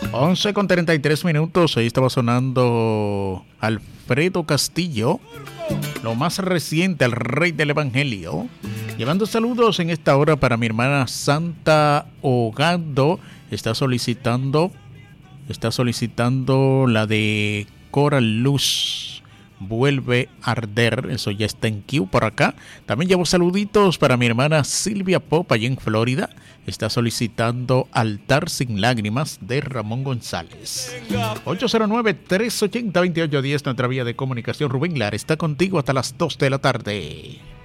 11:33. Ahí estaba sonando Alfredo Castillo, lo más reciente, al Rey del Evangelio. Llevando saludos en esta hora para mi hermana Santa Hogando. Está solicitando la de Coral Luz. Vuelve a arder, eso ya está en queue por acá. También llevo saluditos para mi hermana Silvia Pop allá en Florida. Está solicitando Altar sin Lágrimas de Ramón González. 809-380-2810, nuestra vía de comunicación. Rubén Lara está contigo hasta las 2 de la tarde.